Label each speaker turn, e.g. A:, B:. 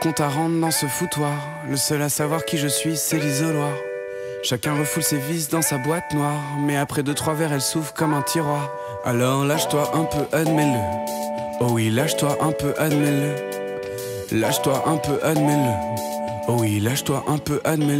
A: Compte à rendre dans ce foutoir. Le seul à savoir qui je suis, c'est l'isoloir. Chacun refoule ses vices dans sa boîte noire. Mais après 2-3 verres, elle s'ouvre comme un tiroir. Alors lâche-toi un peu, admets-le. Oh oui, lâche-toi un peu, admets-le. Lâche-toi un peu, admets-le. Oh oui, lâche-toi un peu, admets-le.